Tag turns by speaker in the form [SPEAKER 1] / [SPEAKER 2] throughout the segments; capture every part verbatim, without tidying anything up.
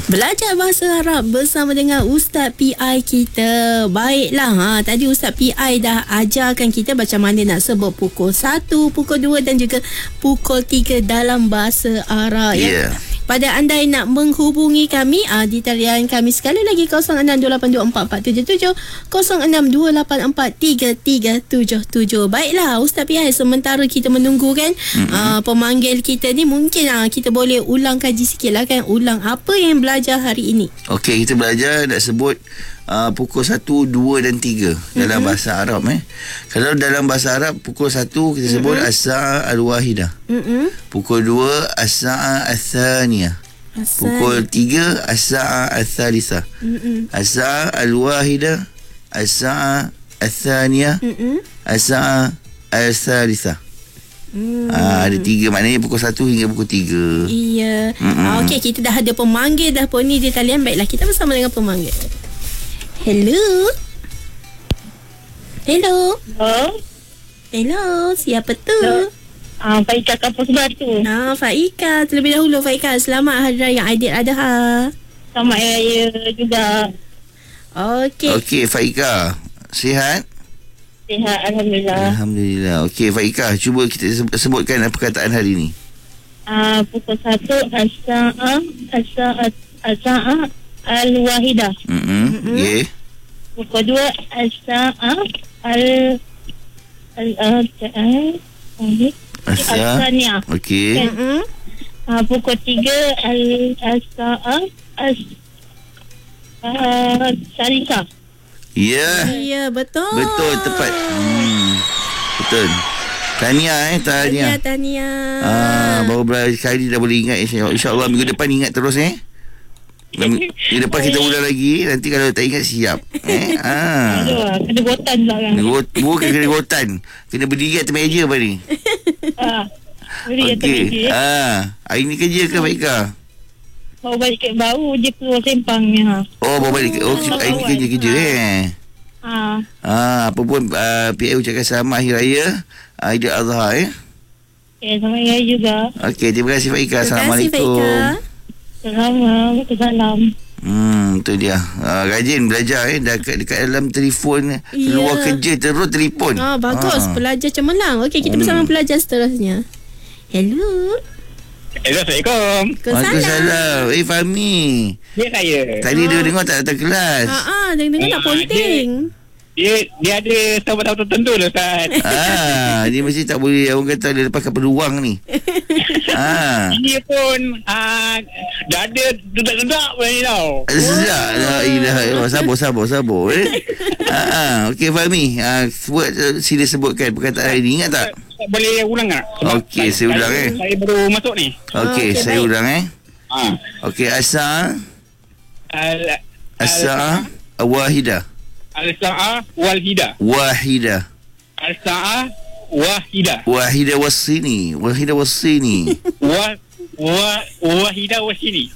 [SPEAKER 1] Belajar bahasa Arab bersama dengan Ustaz P I kita. Baiklah, ha, tadi Ustaz P I dah ajarkan kita macam mana nak sebut pukul satu, pukul dua dan juga pukul tiga dalam bahasa Arab.
[SPEAKER 2] Ya. Yeah.
[SPEAKER 1] Pada anda yang nak menghubungi kami uh, di talian kami sekali lagi kosong enam dua lapan dua empat empat tujuh tujuh, kosong enam dua lapan empat tiga tiga tujuh tujuh. Baiklah Ustaz P I, sementara kita menunggu kan mm-hmm. uh, pemanggil kita ni, mungkin uh, kita boleh ulang kaji sikit lah kan, ulang apa yang belajar hari ini.
[SPEAKER 2] Okey, kita belajar nak sebut uh, pukul satu, dua dan tiga dalam mm-hmm. bahasa Arab eh. Kalau dalam bahasa Arab pukul satu kita sebut mm-hmm. as-sa'a al-wahidah. Mm-hmm. Pukul dua as-sa'a al-thaniyah. Pukul tiga as-sa'a al-thalithah. Mm-hmm. As-sa'a al-wahidah, as-sa'a al-thaniyah, mm-hmm. as-sa'a al-thalithah. Hmm. Ah, ada tiga, maknanya pukul satu hingga pukul tiga.
[SPEAKER 1] Iya. Ah, Okey, kita dah ada pemanggil dah pun ni di talian. Baiklah, kita bersama dengan pemanggil. Hello. Hello.
[SPEAKER 3] Hello.
[SPEAKER 1] Hello, siapa tu?
[SPEAKER 3] Ah, uh, Faika Kampus Batu.
[SPEAKER 1] Ah, Faika. Terlebih dahulu Faika, selamat Hari Raya Aidiladha.
[SPEAKER 3] Selamat Hari Raya juga.
[SPEAKER 1] Okey.
[SPEAKER 2] Okey, Faika. Sihat?
[SPEAKER 3] Sihat, Alhamdulillah.
[SPEAKER 2] Alhamdulillah. Okey, Faika, cuba kita sebutkan perkataan hari ini.
[SPEAKER 3] Ah, uh, pukul satu as-sa'a as-sa'a as-sa'a al-wahidah.
[SPEAKER 2] Hmm. Okey.
[SPEAKER 3] Pukul dua as-sa'a al al al-thaniyah.
[SPEAKER 2] Okey.
[SPEAKER 3] Hmm. Ah, pukul tiga al-sa'a as al-thalithah.
[SPEAKER 2] Ya.
[SPEAKER 1] Ya, betul.
[SPEAKER 2] Betul, tepat. Hmm. Betul. Tahniah eh, tahniah.
[SPEAKER 1] Tahniah, tahniah.
[SPEAKER 2] Ah, baru berapa kali dah boleh ingat, insya-Allah. Insya-Allah minggu depan ingat terus eh. Minggu depan kita ulang lagi. Nanti kalau tak ingat siap. Eh. Ah.
[SPEAKER 3] Aduh, kena gotan pula kan.
[SPEAKER 2] Bukan kena gotan. Kena berdiri atas meja apa ni?
[SPEAKER 3] Ah. Berdiri atas meja.
[SPEAKER 2] Ah, hari ni kerja ke Faika?
[SPEAKER 3] Baru balik ke baru je keluar sempangnya.
[SPEAKER 2] Oh, baru balik. Oh, hari ni kerja-kerja eh.
[SPEAKER 3] Ah.
[SPEAKER 2] Ah, apa pun uh, P I ucapkan selamat Hari Raya Aidiladha eh.
[SPEAKER 3] Okay, selamat Hari Raya juga.
[SPEAKER 2] Okey, terima kasih Faika. Assalamualaikum.
[SPEAKER 3] Assalamualaikum.
[SPEAKER 2] Hmm, tu dia. Uh, rajin belajar eh, dekat dekat dalam telefon,
[SPEAKER 1] yeah.
[SPEAKER 2] Keluar kerja terus telefon.
[SPEAKER 1] Ah, bagus. Ah. Pelajar cemerlang. Okey, kita hmm. bersama pelajar seterusnya. Hello.
[SPEAKER 3] Assalamualaikum.
[SPEAKER 2] Waalaikumsalam. Eh, Fahmi.
[SPEAKER 3] Ya, saya.
[SPEAKER 2] Tadi
[SPEAKER 3] ah.
[SPEAKER 2] dia dengar tak datang kelas.
[SPEAKER 1] Ha ah, dengar nak ponting.
[SPEAKER 3] Dia dia ada sahabat tertentu lah, Ustaz.
[SPEAKER 2] Ah, dia mesti tak boleh, orang kata dia lepaskan peluang ni. Ah.
[SPEAKER 3] Dia pun ah dah ada dedak-dedak pun ni tau.
[SPEAKER 2] Sedap. La ilaha illallah. Sabar, sabar, sabar eh. Ah, ah. Okey, Fahmi. Ah, sebut, sila sebutkan perkataan hari ni, ingat tak?
[SPEAKER 3] Boleh ulang tak?
[SPEAKER 2] Okey, saya ulang eh.
[SPEAKER 3] Saya baru masuk ni.
[SPEAKER 2] Okey,
[SPEAKER 1] okay,
[SPEAKER 2] saya
[SPEAKER 1] baik.
[SPEAKER 2] ulang eh.
[SPEAKER 3] Ah.
[SPEAKER 2] Okey, asa
[SPEAKER 3] Al
[SPEAKER 2] asa wahidah.
[SPEAKER 3] Al-sa'a wal-hidah.
[SPEAKER 2] Wahidah.
[SPEAKER 3] Al-sa'a wahidah.
[SPEAKER 2] Wahidah wasini. Wahidah wasini.
[SPEAKER 3] Wa wa wahidah wasini.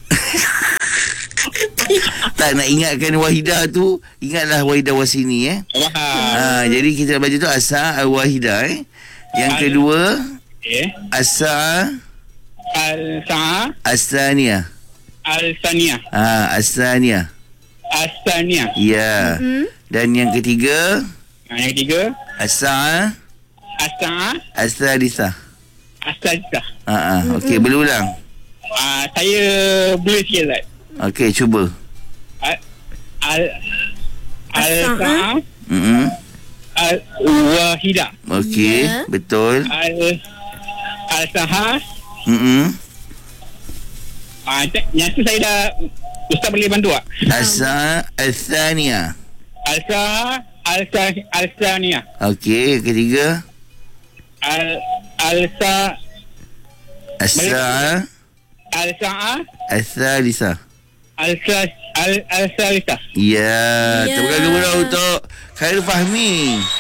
[SPEAKER 2] Tak nak ingatkan wahidah tu, ingatlah wahidah wasini eh.
[SPEAKER 3] Wah.
[SPEAKER 2] Ha, jadi kita baca tu asa al-wahidah eh. Yang
[SPEAKER 3] Al-
[SPEAKER 2] kedua
[SPEAKER 3] eh
[SPEAKER 2] asa
[SPEAKER 3] al-sa'a
[SPEAKER 2] as-thaniyah.
[SPEAKER 3] al-thaniyah.
[SPEAKER 2] Ah, as-thaniyah.
[SPEAKER 3] As-thaniyah.
[SPEAKER 2] Ya. Mm-hmm. Dan yang ketiga,
[SPEAKER 3] Nah, yang ketiga,
[SPEAKER 2] as-sa'a
[SPEAKER 3] as-sa'a
[SPEAKER 2] as-thalithah.
[SPEAKER 3] as-thalithah.
[SPEAKER 2] Ha ah, okey, boleh ulang.
[SPEAKER 3] Ah, saya boleh sikit, Ustaz.
[SPEAKER 2] Okey, cuba.
[SPEAKER 3] Al al al-sa'a
[SPEAKER 2] Hmm.
[SPEAKER 3] al-wahidah.
[SPEAKER 2] Okey,
[SPEAKER 1] Ya.
[SPEAKER 2] betul.
[SPEAKER 3] Al al-sa'a.
[SPEAKER 2] Hmm.
[SPEAKER 3] Ah, yang tu saya dah, Ustaz boleh bantu tak?
[SPEAKER 2] As-sa'a al-thaniyah.
[SPEAKER 3] Al-sa'a al-thaniyah.
[SPEAKER 2] Okey, ketiga
[SPEAKER 3] Al al-sa'a
[SPEAKER 2] as-sa'a
[SPEAKER 3] al-sa'a
[SPEAKER 2] as-thalithah.
[SPEAKER 3] al-sa'a al-thalithah.
[SPEAKER 2] Ya,
[SPEAKER 1] Ya.
[SPEAKER 2] terima kasih kepada untuk Khairul Fahmi.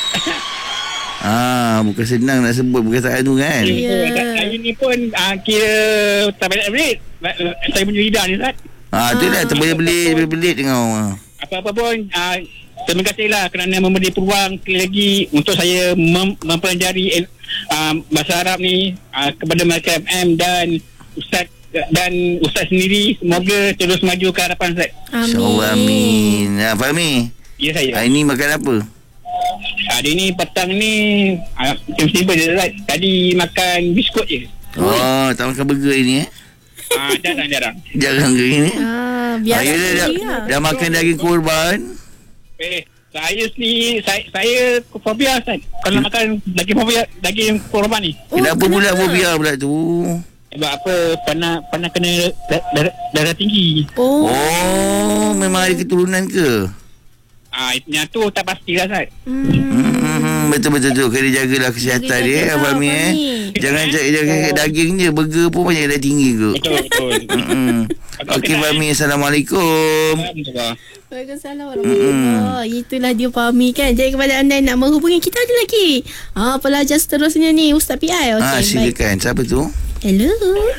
[SPEAKER 2] Ah, bukan senang nak sebut perkataan tu kan.
[SPEAKER 1] Ya.
[SPEAKER 3] Hari ni pun uh, kira tak banyak belit. Saya punya lidah ni, Ustaz.
[SPEAKER 2] Ah, tu dah terbelit-belit, belit tengok.
[SPEAKER 3] Apa-apa pun uh, terima kasihlah kerana memberi peluang sekali lagi untuk saya mem- mempelajari uh, bahasa Arab ni uh, kepada Melaka F M dan Ustaz dan Ustaz sendiri semoga terus maju ke hadapan Ustaz.
[SPEAKER 2] InsyaAllah amin. Ha, Fahmi?
[SPEAKER 3] Ya saya.
[SPEAKER 2] Hari ni makan apa?
[SPEAKER 3] Hari ni petang ni ah, macam simple je Ustaz. Tadi makan biskut je.
[SPEAKER 2] Oh, tak makan burger ini eh?
[SPEAKER 3] Ah, jarang-jarang.
[SPEAKER 2] Jarang ke ini?
[SPEAKER 1] Ah,
[SPEAKER 2] Ah,
[SPEAKER 1] biasa
[SPEAKER 2] ya, dah, dah,
[SPEAKER 1] lah.
[SPEAKER 2] dah makan daging korban?
[SPEAKER 3] Eh, saya ni saya, saya fobia Ustaz. Kalau makan daging fobia, daging korban ni.
[SPEAKER 1] Oh,
[SPEAKER 2] Kenapa pula fobia pula tu?
[SPEAKER 3] Sebab apa? Pernah pernah kena da- darah, darah tinggi.
[SPEAKER 1] Oh.
[SPEAKER 2] Oh, memang ada keturunan ke?
[SPEAKER 3] Ah, yang tu tak pastilah Ustaz.
[SPEAKER 1] Hmm.
[SPEAKER 2] Hmm, betul-betul tu. Kena jagalah kesihatan
[SPEAKER 1] Jaga
[SPEAKER 2] dia,
[SPEAKER 1] jaga,
[SPEAKER 2] Abang Mi eh.
[SPEAKER 1] Fahmi.
[SPEAKER 2] Jangan jangan, jangan daging je, burger pun banyak dah tinggi ke.
[SPEAKER 3] Betul betul.
[SPEAKER 2] Hmm. Okey, Abang Mi, Assalamualaikum.
[SPEAKER 3] Alhamdulillah.
[SPEAKER 1] Waalaikumsalam warahmatullahi. Itulah dia Fahmi kan. Jadi kepada anda yang nak menghubungi kita ada lagi. Ah, pelajar seterusnya ni Ustaz P I. Okey,
[SPEAKER 2] Ah,
[SPEAKER 1] baik.
[SPEAKER 2] silakan. Siapa tu?
[SPEAKER 1] Hello.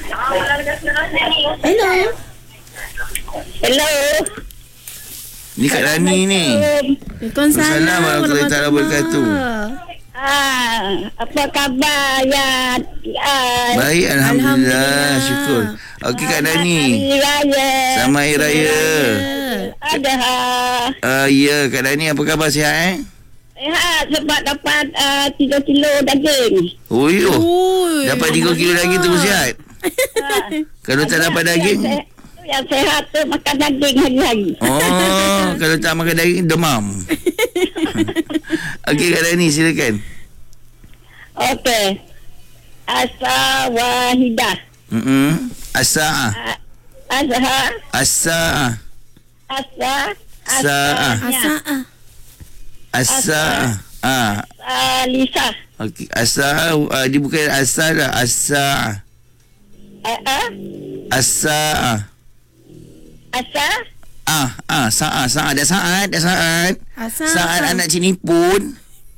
[SPEAKER 1] Hello.
[SPEAKER 4] Hello.
[SPEAKER 2] Ni Kak Rani ni.
[SPEAKER 1] Waalaikumsalam
[SPEAKER 2] Waalaikumsalam warahmatullahi taala wabarakatuh.
[SPEAKER 4] Ah, apa khabar ya? Ah,
[SPEAKER 2] Baik, Alhamdulillah.
[SPEAKER 1] Alhamdulillah.
[SPEAKER 2] Syukur. Okey, Kak Rani.
[SPEAKER 4] Hari Raya.
[SPEAKER 2] Selamat Hari Raya.
[SPEAKER 4] Ada ha.
[SPEAKER 2] Ah, ya, Kak Rani, apa khabar, sihat eh?
[SPEAKER 4] Sihat sebab dapat uh, tiga kilo daging.
[SPEAKER 2] Oh, yo.
[SPEAKER 1] Ui,
[SPEAKER 2] Dapat tiga kilo daging tu sihat. Kalau tak dapat daging,
[SPEAKER 4] Yang, se- yang sehat tu makan daging hari-hari.
[SPEAKER 2] oh, kalau tak makan daging, demam. Okey, Kak Rani, silakan.
[SPEAKER 4] Okey. Asa Wahidah.
[SPEAKER 2] Mm-mm. Asa-ah.
[SPEAKER 4] Ah, Azha.
[SPEAKER 2] Asa-ah.
[SPEAKER 4] Asa.
[SPEAKER 2] Sa-ah.
[SPEAKER 1] Asa-ah.
[SPEAKER 2] Asa-ah. Ah.
[SPEAKER 4] Lisa.
[SPEAKER 2] Okey, asa uh, dia bukan asa lah, asa.
[SPEAKER 4] Ah, ah.
[SPEAKER 2] Asa.
[SPEAKER 4] Asa.
[SPEAKER 2] Ah, ah, saat, saat, dah saat, dah saat.
[SPEAKER 1] Asa.
[SPEAKER 2] Saat anak Cik Nipun.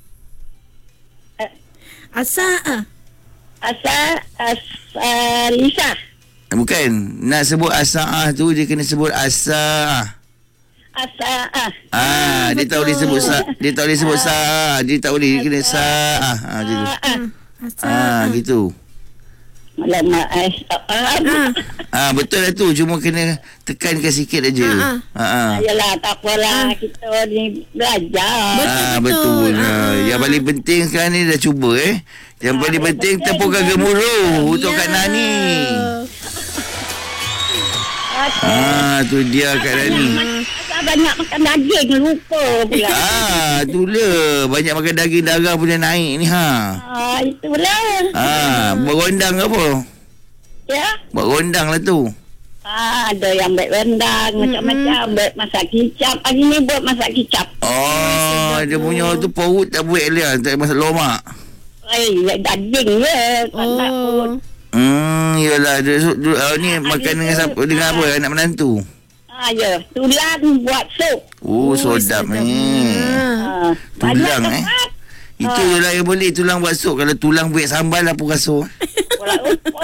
[SPEAKER 1] Asa-ah.
[SPEAKER 4] Asa. Asa. Lisa.
[SPEAKER 2] Bukan, nak sebut asa tu dia kena sebut asa.
[SPEAKER 4] Asa. Ah.
[SPEAKER 2] Ah, dia tak boleh sebut sa, dia tak boleh sebut sa, dia tak boleh, dia kena sa. Ah, ah gitu.
[SPEAKER 4] Ah.
[SPEAKER 2] Ah, gitu.
[SPEAKER 4] Alamak, eh, tak faham.
[SPEAKER 2] Ah, betul lah tu, cuma kena tekankan sikit aja.
[SPEAKER 1] Ah,
[SPEAKER 2] Ah, ah.
[SPEAKER 4] Yalah, tak apalah. Kita ni belajar.
[SPEAKER 2] Ah,
[SPEAKER 1] betul.
[SPEAKER 2] betul. Ah, yang paling penting sekarang ni dah cuba eh. Yang paling penting tepukkan gemuruh untuk Kak Nani. Ah, tu dia Kak Nani.
[SPEAKER 4] Asal banyak makan daging, lupa pula.
[SPEAKER 2] Ah, itulah. Banyak makan daging darah punya naik ni ha.
[SPEAKER 4] Ah, itulah.
[SPEAKER 2] Ah, buat rondang ke apa?
[SPEAKER 4] Ya.
[SPEAKER 2] Buat rondang lah tu.
[SPEAKER 4] Ah, ada yang buat rendang, macam-macam. Buat masak kicap. Hari ni buat masak kicap.
[SPEAKER 2] Oh, dia punya tu perut tak buat dia. Tak masak lomak.
[SPEAKER 4] Eh, daging je. Tak nak pun.
[SPEAKER 1] Oh.
[SPEAKER 2] Hmm, yalah. Dia, dia, uh, ni makan dengan siapa? Dengan apa? Anak menantu?
[SPEAKER 4] Ah, ya. Tulang buat sup.
[SPEAKER 2] Oh, sedap ni.
[SPEAKER 4] Ah,
[SPEAKER 2] Tulang,
[SPEAKER 4] banyak
[SPEAKER 2] eh.
[SPEAKER 4] tempat.
[SPEAKER 2] Itu je lah yang boleh tulang buat sup. Kalau tulang buat sambal apa rasa?
[SPEAKER 4] Orang lupa.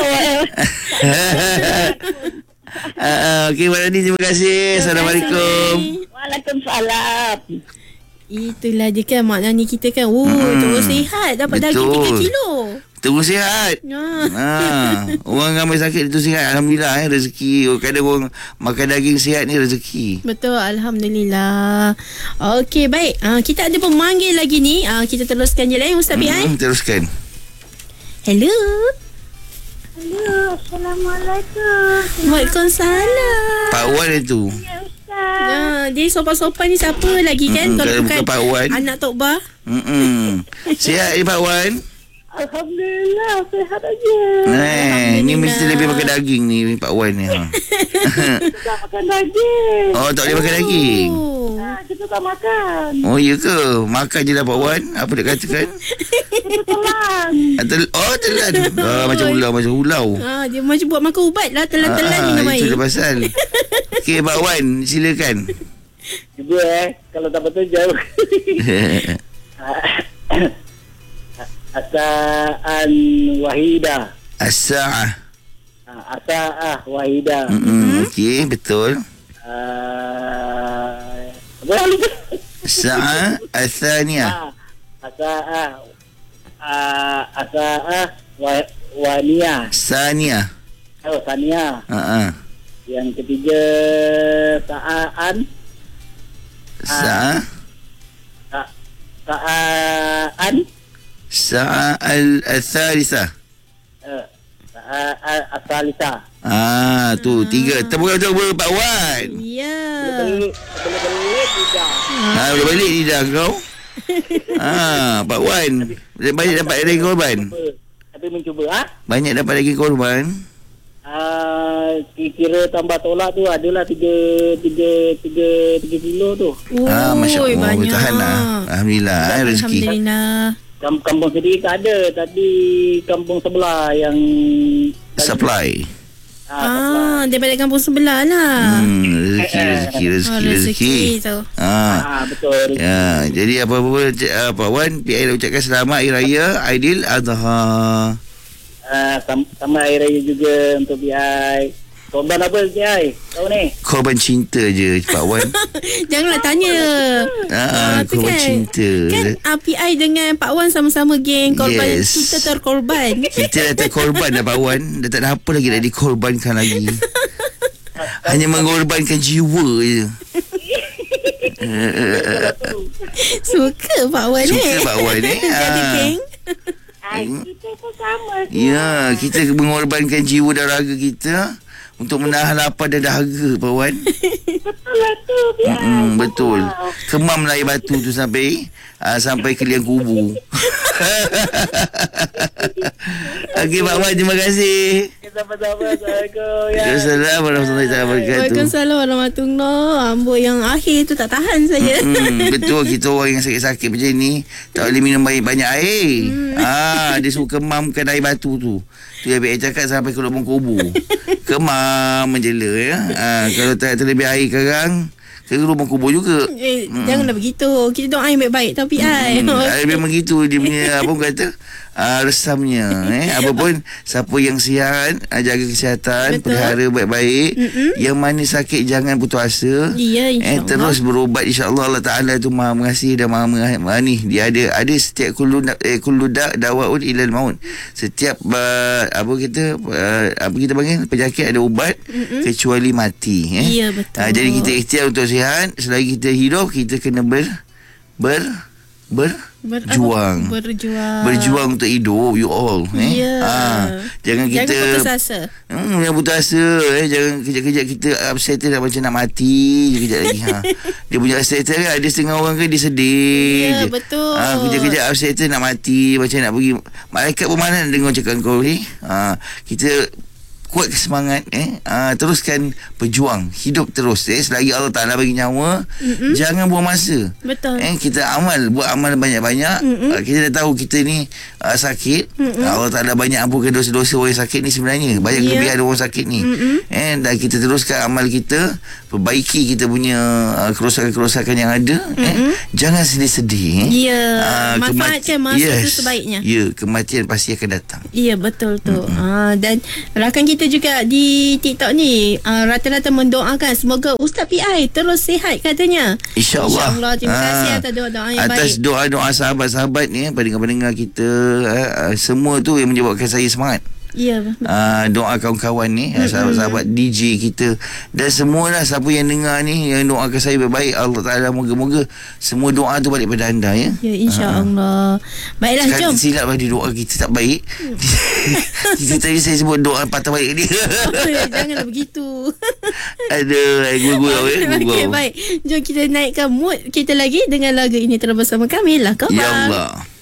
[SPEAKER 2] uh, uh, Okey, Mak Nani, terima kasih. Assalamualaikum.
[SPEAKER 4] Waalaikumsalam.
[SPEAKER 1] Itulah dia kan mak nani kita kan. Oh,
[SPEAKER 2] Hmm,
[SPEAKER 1] terus sihat. Dapat
[SPEAKER 2] betul.
[SPEAKER 1] daging tiga kilo.
[SPEAKER 2] Terus sihat.
[SPEAKER 1] Ah.
[SPEAKER 2] Ha, orang ramai sakit itu sihat. Alhamdulillah eh, rezeki. Kadang orang makan daging sihat ni rezeki.
[SPEAKER 1] Betul, Alhamdulillah. Okey, baik. Ah, kita ada pemanggil lagi ni. Ah, kita teruskan je lah ya, Ustaz P I.
[SPEAKER 2] Hmm, teruskan.
[SPEAKER 1] Hello.
[SPEAKER 4] Hello, Assalamualaikum.
[SPEAKER 1] Waalaikumsalam.
[SPEAKER 2] Pak Wan itu.
[SPEAKER 4] Ya, Ustaz.
[SPEAKER 1] Ah, dia sopan-sopan ni siapa lagi kan?
[SPEAKER 2] Mm-mm,
[SPEAKER 1] Kalau
[SPEAKER 2] kalau
[SPEAKER 1] bukan
[SPEAKER 2] bukan Pak Wan.
[SPEAKER 1] anak Tok Bah.
[SPEAKER 2] Hmm. Sihat ni Pak Wan?
[SPEAKER 4] Alhamdulillah, sihat aja.
[SPEAKER 2] Eh, ni
[SPEAKER 1] Alhamdulillah.
[SPEAKER 2] mesti lebih makan daging ni Pak Wan ni. Ha.
[SPEAKER 4] Kita makan daging.
[SPEAKER 2] Oh, tak boleh makan daging.
[SPEAKER 1] Oh.
[SPEAKER 4] Ah, kita tak makan.
[SPEAKER 2] Oh, ya ke? Makan je lah Pak Wan. Apa dia katakan?
[SPEAKER 4] Kita telan.
[SPEAKER 2] Ah, tel- oh, telan. Ah, macam ulau, macam ulau.
[SPEAKER 1] Ah, dia macam buat makan ubat lah. Telan-telan
[SPEAKER 2] Ah,
[SPEAKER 1] minum
[SPEAKER 2] itu
[SPEAKER 1] air.
[SPEAKER 2] dah pasal. Okey, Pak Wan, silakan.
[SPEAKER 3] Cuba eh, kalau tak betul jauh. Asa'an Wahidah.
[SPEAKER 2] As-sa'ah.
[SPEAKER 3] Asa'ah Wahidah.
[SPEAKER 2] Mm-mm, okey, betul.
[SPEAKER 3] Uh, apa lupa?
[SPEAKER 2] As-sa'ah al-thaniyah.
[SPEAKER 3] Ah, Asa'ah uh, Asa'ah wa, Waniyah.
[SPEAKER 2] Saniyah.
[SPEAKER 4] Oh, Sania.
[SPEAKER 2] Ha ah.
[SPEAKER 4] Yang ketiga Sa'an.
[SPEAKER 2] Sa
[SPEAKER 4] Sa- Sa'an.
[SPEAKER 2] Sa al-Thalithah.
[SPEAKER 4] Uh, Sa'an Asalisa.
[SPEAKER 2] Ah, tu tiga. Tepuk tangan Pak Wan.
[SPEAKER 1] Ya.
[SPEAKER 4] Boleh-boleh tidak.
[SPEAKER 2] Ha, boleh balik lidah kau. Ha, Pak Wan. Banyak dapat lagi korban.
[SPEAKER 4] Tapi mencuba ah.
[SPEAKER 2] Banyak dapat lagi korban.
[SPEAKER 4] Ah, kira tambah tolak tu adalah tiga tiga tiga tiga kilo tu.
[SPEAKER 2] Ah, Masya
[SPEAKER 1] Oi,
[SPEAKER 2] Allah.
[SPEAKER 1] banyak.
[SPEAKER 2] Bertahan lah. Alhamdulillah. Eh, rezeki.
[SPEAKER 1] Alhamdulillah.
[SPEAKER 4] Kam- Kampung sendiri tak ada, tapi kampung sebelah yang
[SPEAKER 2] Supply.
[SPEAKER 1] Ah, daripada kampung sebelah lah.
[SPEAKER 2] Hmm, rezeki, rezeki,
[SPEAKER 1] Oh,
[SPEAKER 2] rezeki, rezeki.
[SPEAKER 1] tu.
[SPEAKER 2] Ah.
[SPEAKER 4] Ah, betul.
[SPEAKER 2] Ya, jadi apa-apa uh, Pak Wan, P I nak ucapkan selamat Hari Raya Aidiladha.
[SPEAKER 4] Ah, sam- sama Hari Raya juga untuk P I. Korban apa P I? Tahu ni?
[SPEAKER 2] Korban cinta je Pak Wan.
[SPEAKER 1] Janganlah tanya.
[SPEAKER 2] Ah,
[SPEAKER 1] tu
[SPEAKER 2] korban
[SPEAKER 1] kan.
[SPEAKER 2] cinta.
[SPEAKER 1] Kan uh, P I dengan Pak Wan sama-sama geng korban.
[SPEAKER 2] Yes.
[SPEAKER 1] Kita terkorban.
[SPEAKER 2] Kita dah terkorban dah Pak Wan. Dah tak ada apa lagi nak dikorbankan lagi. Hanya mengorbankan jiwa je.
[SPEAKER 1] Suka Pak Wan ni.
[SPEAKER 2] Suka Pak Wan ni.
[SPEAKER 1] Jadi
[SPEAKER 2] Ah.
[SPEAKER 1] geng.
[SPEAKER 4] Ah, kita pun sama.
[SPEAKER 2] Ya, kita mengorbankan jiwa dan raga kita untuk menahan lapar dan dahaga Pak Wan.
[SPEAKER 4] Betul lah tu P I.
[SPEAKER 2] Hmm, betul. Kemam air batu tu sampai uh, sampai ke liang kubu. Okey Pak Wan, terima kasih.
[SPEAKER 4] Sama-sama. Assalamualaikum. Ya.
[SPEAKER 2] Assalamualaikum warahmatullahi wabarakatuh.
[SPEAKER 1] Waalaikumsalam warahmatullahi. Amboi yang akhir tu tak tahan saja.
[SPEAKER 2] Hmm, betul, kita orang yang sakit-sakit macam ni tak boleh minum banyak-banyak air. Hmm. Ah, dia suka kemamkan air batu tu. Tu yang Abang cakap sampai ke lubang kubur. Kemam menjela ya. Ah, kalau tak terlebih air sekarang ke lubang kubur juga.
[SPEAKER 1] Eh, hmm. Janganlah begitu. Kita doa yang baik-baik tau P I.
[SPEAKER 2] Hmm, hmm. Memang gitu dia punya apa orang kata uh, resamnya eh apa pun siapa yang sihat uh, jaga kesihatan,
[SPEAKER 1] Betul.
[SPEAKER 2] pelihara baik-baik.
[SPEAKER 1] Mm-mm.
[SPEAKER 2] Yang mana sakit jangan putus asa.
[SPEAKER 1] Ya,
[SPEAKER 2] Eh
[SPEAKER 1] insyaAllah.
[SPEAKER 2] terus berubat, insya-Allah Allah Taala tu Maha Mengasihi dan Maha Mengasihi. Ni dia ada ada setiap kullu eh, kullu da dawaun ilal maut. Setiap uh, apa kita uh, apa kita panggil penyakit ada ubat. Mm-mm. Kecuali mati eh.
[SPEAKER 1] Ya, betul.
[SPEAKER 2] Uh, jadi kita ikhtiar untuk sihat, selagi kita hidup kita kena ber ber ber
[SPEAKER 1] Ber-
[SPEAKER 2] juang.
[SPEAKER 1] Berjuang.
[SPEAKER 2] Berjuang untuk hidup you all eh.
[SPEAKER 1] Ya.
[SPEAKER 2] Ah, jangan kita
[SPEAKER 1] Jangan putus asa.
[SPEAKER 2] Hmm, jangan putus asa eh. Jangan kejap-kejap kita upset dah macam nak mati je kejap lagi ha. Dia punya upset kan ada setengah orang kan dia sedih
[SPEAKER 1] Ya,
[SPEAKER 2] je.
[SPEAKER 1] betul.
[SPEAKER 2] Ah, kejap-kejap upset nak mati macam nak pergi. Malaikat pun mana nak dengar cakap kau ni. Ah, kita kuat semangat eh uh, teruskan berjuang hidup terus eh selagi Allah Taala bagi nyawa. Mm-mm. Jangan buang masa.
[SPEAKER 1] Betul.
[SPEAKER 2] Eh kita amal, buat amal banyak-banyak. Uh, kita dah tahu kita ni uh, sakit. Uh, Allah Taala banyak ampunkan dosa-dosa orang sakit ni sebenarnya. Banyak
[SPEAKER 1] Ya.
[SPEAKER 2] kelebihan orang sakit ni.
[SPEAKER 1] Mm-mm.
[SPEAKER 2] Eh dan kita teruskan amal kita, perbaiki kita punya uh, kerosakan-kerosakan yang ada. Eh jangan sedih-sedih eh.
[SPEAKER 1] Ya,
[SPEAKER 2] Ah,
[SPEAKER 1] manfaatkan
[SPEAKER 2] kemati-
[SPEAKER 1] masa tu sebaiknya.
[SPEAKER 2] Ya, kematian pasti akan datang.
[SPEAKER 1] Ya, betul tu. Ah, dan rakan kita juga di TikTok ni ah, rata-rata mendoakan semoga Ustaz P I terus sihat katanya.
[SPEAKER 2] InsyaAllah.
[SPEAKER 1] InsyaAllah. Terima kasih
[SPEAKER 2] Ah,
[SPEAKER 1] atas doa-doa yang
[SPEAKER 2] atas
[SPEAKER 1] baik.
[SPEAKER 2] doa-doa sahabat-sahabat ni, pendengar-pendengar kita, uh, semua tu yang menyebabkan saya semangat.
[SPEAKER 1] Ya.
[SPEAKER 2] Uh, doa kawan-kawan ni, mm-hmm. sahabat-sahabat D J kita dan semualah siapa yang dengar ni yang doakan saya baik-baik. Allah Taala moga-moga semua doa tu balik pada anda ya.
[SPEAKER 1] Ya, insya-Allah. Baiklah, jom.
[SPEAKER 2] Sekarang silap pada doa kita tak baik. Kita tadi saya sebut doa patah balik dia.
[SPEAKER 1] Janganlah begitu.
[SPEAKER 2] Aduh, gurau ya,
[SPEAKER 1] Okey,
[SPEAKER 2] gurau.
[SPEAKER 1] baik. Jom kita naikkan mood kita lagi dengan lagu ini terus bersama kami lah kau.
[SPEAKER 2] Ya Allah.